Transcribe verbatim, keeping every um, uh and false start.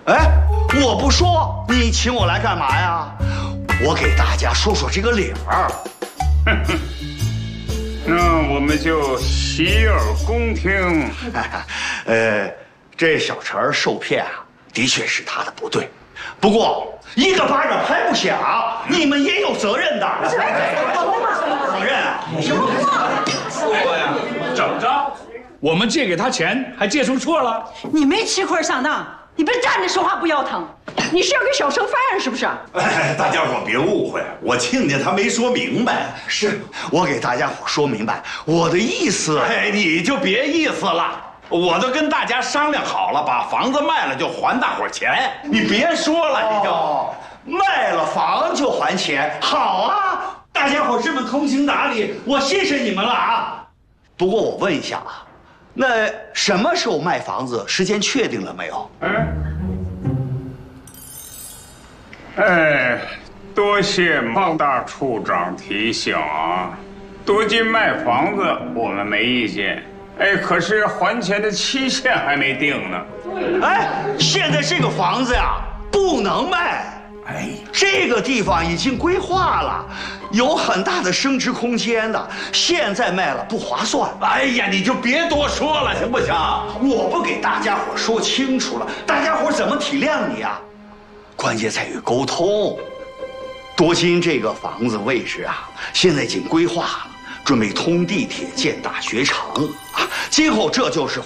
哎，我不说，你请我来干嘛呀？我给大家说说这个理儿。 那我们就洗耳恭听。 呃，这小陈受骗啊，的确是他的不对。不过一个巴掌拍不响，你们也有责任的。责任啊？什么话？ 说呀，怎么着？我们借给他钱，还借出错了？ 你没吃亏上当，你别站着说话不腰疼。你是要给小生翻案是不是？ 哎，大家伙别误会，我亲家他没说明白。 是我给大家伙说明白我的意思。 哎，你就别意思了，我都跟大家商量好了，把房子卖了就还大伙钱。你别说了，你就、 哦、卖了房就还钱，好啊！大家伙这么通情达理，我谢谢你们了啊。不过我问一下啊，那什么时候卖房子？时间确定了没有？ 嗯。哎，多谢孟大处长提醒啊！多金卖房子我们没意见，哎，可是还钱的期限还没定呢。 哎，现在这个房子呀不能卖。哎，这个地方已经规划了，有很大的升值空间的，现在卖了不划算。 哎呀，你就别多说了，行不行？ 我不给大家伙说清楚了，大家伙怎么体谅你啊？关键在于沟通。多金这个房子位置啊，现在已经规划了，准备通地铁建大学城啊，今后这就是